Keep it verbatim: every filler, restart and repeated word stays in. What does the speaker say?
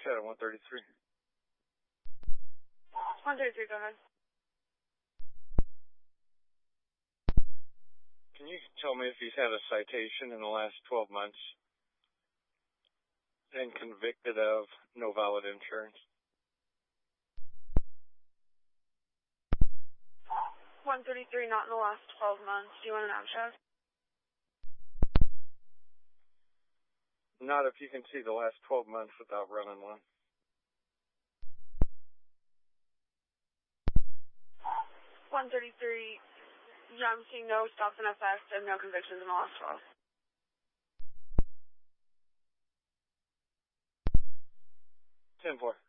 chat at one thirty-three. one thirty-three, go ahead. Can you tell me if he's had a citation in the last twelve months and convicted of no valid insurance? one thirty-three, not in the last twelve months. Do you want an abstract? Not if you can see the last twelve months without running one. one thirty-three, yeah, I'm seeing no stops in effect and no convictions in the last twelve. ten four.